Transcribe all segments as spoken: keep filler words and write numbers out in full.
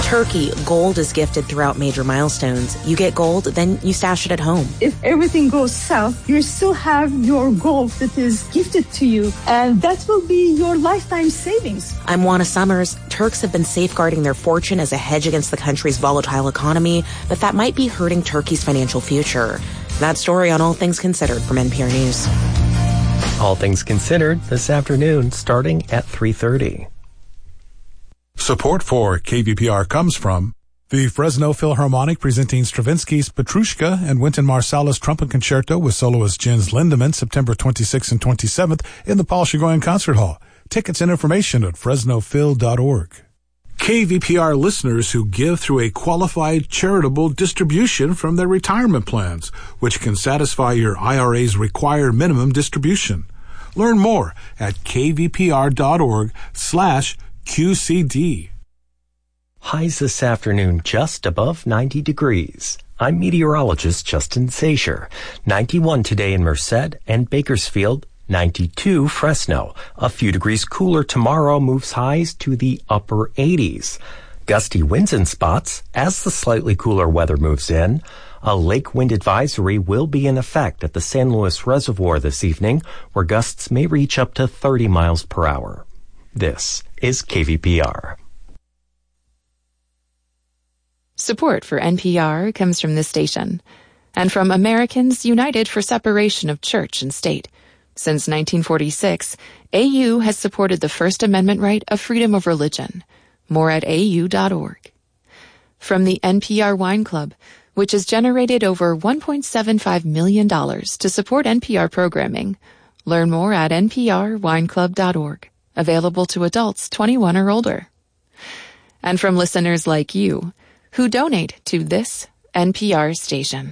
Turkey, gold is gifted throughout major milestones. You get gold, then you stash it at home. If everything goes south, you still have your gold that is gifted to you, and that will be your lifetime savings. I'm Juana Summers. Turks have been safeguarding their fortune as a hedge against the country's volatile economy, but that might be hurting Turkey's financial future. That story on All Things Considered from N P R News. All Things Considered this afternoon starting at three thirty. Support for K V P R comes from the Fresno Philharmonic presenting Stravinsky's Petrushka and Wynton Marsali's Trumpet Concerto with soloist Jens Lindemann September twenty-sixth and twenty-seventh in the Paul Chagoyan Concert Hall. Tickets and information at fresno phil dot org. K V P R listeners who give through a qualified charitable distribution from their retirement plans, which can satisfy your I R A's required minimum distribution. Learn more at kvpr.org slash QCD. Highs this afternoon just above ninety degrees. I'm meteorologist Justin Zacher. ninety-one today in Merced and Bakersfield. ninety-two Fresno. A few degrees cooler tomorrow moves highs to the upper eighties. Gusty winds in spots as the slightly cooler weather moves in. A lake wind advisory will be in effect at the San Luis Reservoir this evening, where gusts may reach up to thirty miles per hour. This is K V P R. Support for N P R comes from this station and from Americans United for Separation of Church and State. Since nineteen forty-six, A U has supported the First Amendment right of freedom of religion. More at A U dot org. From the N P R Wine Club, which has generated over one point seven five million dollars to support N P R programming. Learn more at N P R wine club dot org. Available to adults twenty-one or older. And from listeners like you, who donate to this N P R station.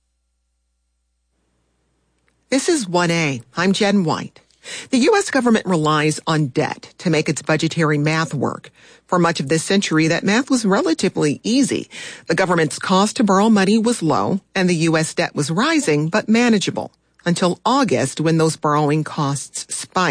This is one A. I'm Jen White. The U S government relies on debt to make its budgetary math work. For much of this century, that math was relatively easy. The government's cost to borrow money was low, and the U S debt was rising but manageable, until August when those borrowing costs spiked.